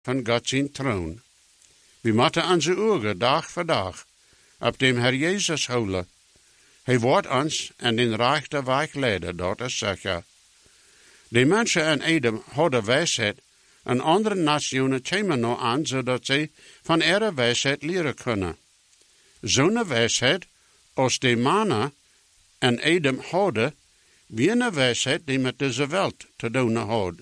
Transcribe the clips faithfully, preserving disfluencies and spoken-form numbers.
van God zijn troon. We moeten onze ogen dag voor dag op dem Herr Jezus houden. Hij wordt ons en den rechte weg leiden, dat is zeker. De mensen in Edom hadden wijsheid, en andere nationen komen nog aan, zodat ze van ihre wijsheid leren kunnen. Zo'n wijsheid, als de mannen in Edom hadden, wie een wijsheid die met deze wereld te doen had.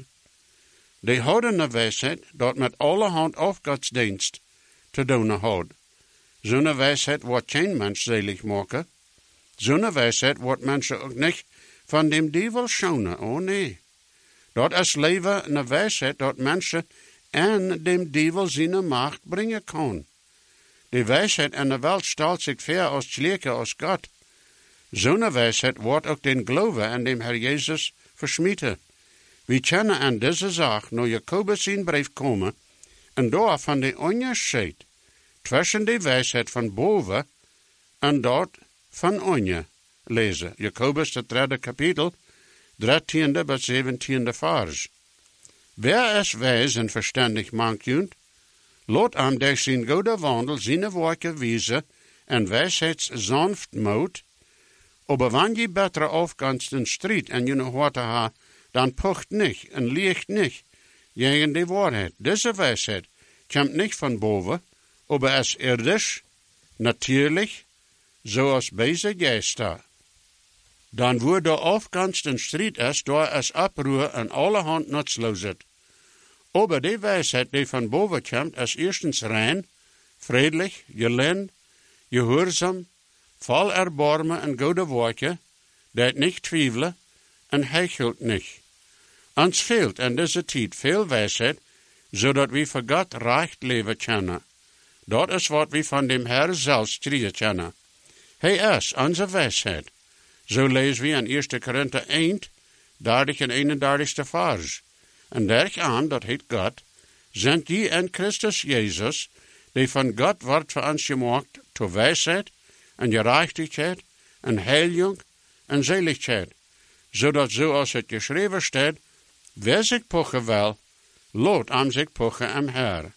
Die hadden een wijsheid dat met alle hand of godsdienst te doen had. Zo'n wijsheid wordt geen mens zelig maken. Zo'n wijsheid wordt mensen ook niet van dem duivel schonen, oh nee. Dat is leven een wijsheid dat mensen en dem duivel zijn macht brengen kan. Die wijsheid in de wereld stelt zich ver als slechter als God. Zo'n wijsheid wordt ook den geloven en dem Herr Jezus versmieten. We kennen aan deze zaak naar Jacobus zijn brief komen en daar van de onderscheid tussen de wijsheid van boven en dat van onder lezen. Jacobus, het derde kapitel, dertiende bis zeventiende vers. Wer is wijs en verstandig mankjunt, laat hem durch zijn goede wandel zijn woorden wijzen en wijsheids sanftmoed, aber wann je betere afganst in strijd en je nog wat te ha, dan pocht niet en liegt niet tegen de waarheid. Deze wijsheid komt niet van boven, aber is irdisch, natuurlijk, zoals deze geester. Dan wordt de afganst en strijd is, door is oproer en allerhand nutzloosheid. Aber die wijsheid die van boven komt, is eerstens rein, vredelijk, gelind, gehoorzaam, vol erbarmen en goede woorden, dat niet twijfelen en hechelt niet. Ons fehlt in deze tijd veel wijsheid, zodat we voor God recht leven kunnen. Dat is wat we van dem Herr zelfs krijgen kunnen. Hij is onze wijsheid. Zo lezen we in eerste Korinther één, dertig en eenendertigste vers. En daaraan, dat heet God, zendt je in Christus Jezus, die van God wordt voor ons gemaakt, tot wijsheid en gerechtigheid en heiliging en zaligheid, zodat zoals het geschreven staat, wer zich pochen wil, laat hem zich pochen am Herr.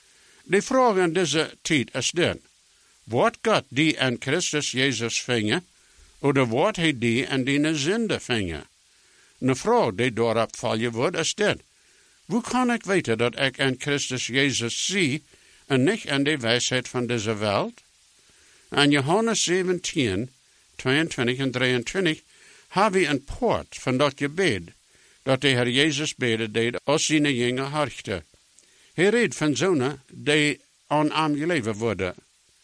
De vraag in deze tijd is dit: wordt God die in Christus Jezus vingen, oder wordt hij die in die zonde vingen? Een vraag die daarop vallen wordt is dit: hoe kan ik weten dat ik in Christus Jezus zie en niet in de wijsheid van deze wereld? In Johannes zeventien, tweeëntwintig en drieëntwintig hebben we een poort van dat gebed, dat de Heer Jezus beden deed als zijn jonge hartje. Hij redt van zonen die aan hem geleven worden.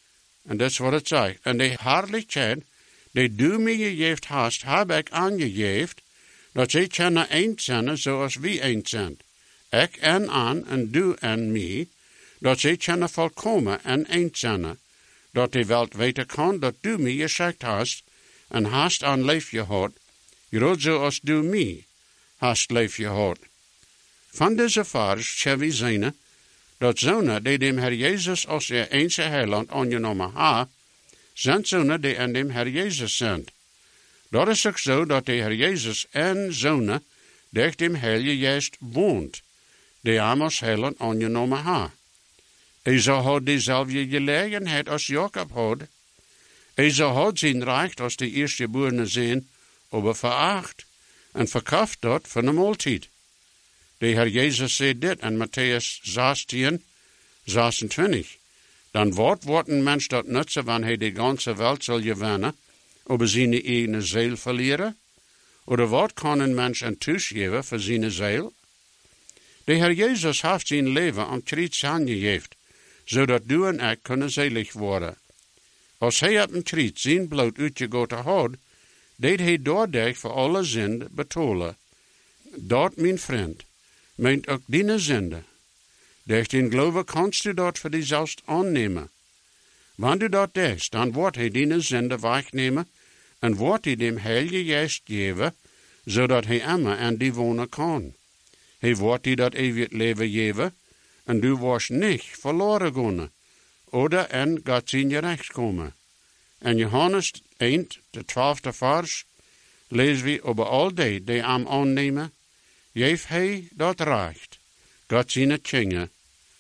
En dat is wat het zegt. En de heerlijkheid die du mij gegeven hast, heb ik aangegeven, dat zij kunnen eind zijn zoals wij eind zijn. Ik en aan en du en mij, dat zij kunnen volkomen en eind zijn. Dat de wereld weten kan dat du mij geschikt hast en hast aan leef gehad, groot zoals du mij hast leef gehad. Van deze vers zullen we zien dat zonen die dem Herr Jezus als je enige heiland aangenomen ha, zijn zonen die in dem Herr Jezus zijn. Dat is ook zo dat de Herr Jezus en zonen durch dem Heilige Geest woont, die hem als heiland aangenomen ha. Esau had dezelfde gelegenheid als Jacob had. Esau had zijn recht als de eerstgeborene zijn, aber veracht en verkauft dat van de maaltijd. De Heer Jezus zei dit in Matthäus zestien, zesentwintig. Dan wordt wordt een mens dat nutsen wanneer hij de ganze wereld zal gewinnen, aber zijn eigen ziel verlieren? Oder wat kan een mens een thuis geven voor zijn ziel? De Heer Jezus heeft zijn leven aan kruis aangegeven, zodat du en ik kunnen zelig worden. Als hij op een kruis zijn bloed uitgegoten had, deed hij doordat voor alle zonde betalen. Dat, mijn vriend, meent ook die zonde. Durch den Glauben kannst du dat voor jezelf aannemen. Wanneer du dat denkst, dan wordt hij die zonde wegnemen en wordt hij dem Heilige Geest geven, zodat hij immer en die wonen kan. Hij wordt die dat eeuwig leven geven en du wordt niet verloren gaan, oder in God zijn gerecht komen. In Johannes één, de twaalfde vers, lezen we over al die die hem aannemen, geeft hij dat recht, God zijn kinderen